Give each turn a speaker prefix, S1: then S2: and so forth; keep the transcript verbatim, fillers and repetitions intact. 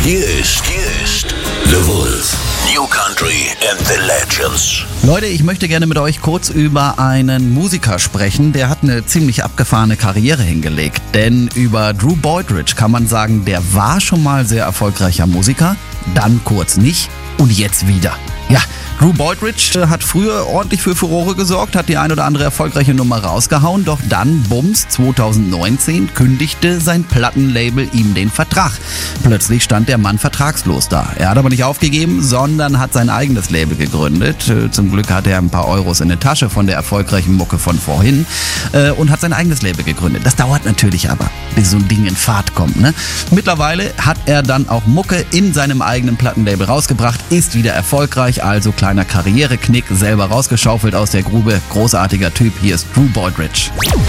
S1: Hier ist, hier ist The Wolf. New Country and the Legends.
S2: Leute, ich möchte gerne mit euch kurz über einen Musiker sprechen, der hat eine ziemlich abgefahrene Karriere hingelegt. Denn über Drew Boydridge kann man sagen, der war schon mal sehr erfolgreicher Musiker, dann kurz nicht und jetzt wieder. Ja, Drew Boydridge hat früher ordentlich für Furore gesorgt, hat die ein oder andere erfolgreiche Nummer rausgehauen, doch dann, bums, zwanzig neunzehn kündigte sein Plattenlabel ihm den Vertrag. Plötzlich stand der Mann vertragslos da. Er hat aber nicht aufgegeben, sondern hat sein eigenes Label gegründet. Zum Glück hat er ein paar Euros in der Tasche von der erfolgreichen Mucke von vorhin und hat sein eigenes Label gegründet. Das dauert natürlich aber, bis so ein Ding in Fahrt kommt, ne? Mittlerweile hat er dann auch Mucke in seinem eigenen Plattenlabel rausgebracht, ist wieder erfolgreich, also kleiner Karriereknick, selber rausgeschaufelt aus der Grube. Großartiger Typ, hier ist Drew Boydridge.